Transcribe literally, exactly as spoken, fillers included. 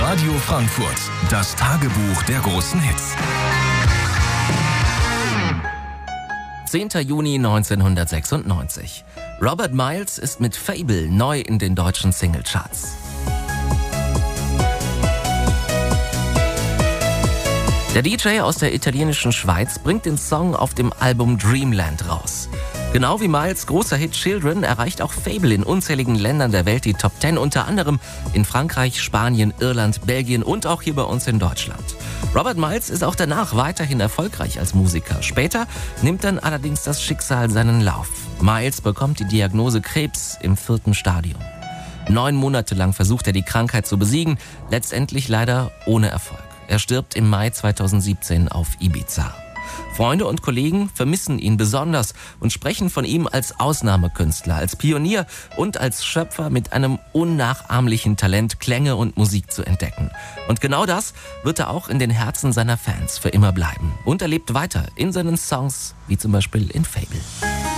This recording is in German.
Radio Frankfurt, das Tagebuch der großen Hits. zehnter Juni neunzehnhundertsechsundneunzig. Robert Miles ist mit Fable neu in den deutschen Singlecharts. Der D J aus der italienischen Schweiz bringt den Song auf dem Album Dreamland raus. Genau wie Miles' großer Hit Children erreicht auch Fable in unzähligen Ländern der Welt die Top zehn, unter anderem in Frankreich, Spanien, Irland, Belgien und auch hier bei uns in Deutschland. Robert Miles ist auch danach weiterhin erfolgreich als Musiker. Später nimmt dann allerdings das Schicksal seinen Lauf. Miles bekommt die Diagnose Krebs im vierten Stadium. Neun Monate lang versucht er die Krankheit zu besiegen, letztendlich leider ohne Erfolg. Er stirbt im Mai zweitausendsiebzehn auf Ibiza. Freunde und Kollegen vermissen ihn besonders und sprechen von ihm als Ausnahmekünstler, als Pionier und als Schöpfer mit einem unnachahmlichen Talent, Klänge und Musik zu entdecken. Und genau das wird er auch in den Herzen seiner Fans für immer bleiben. Und er lebt weiter in seinen Songs, wie zum Beispiel in Fable.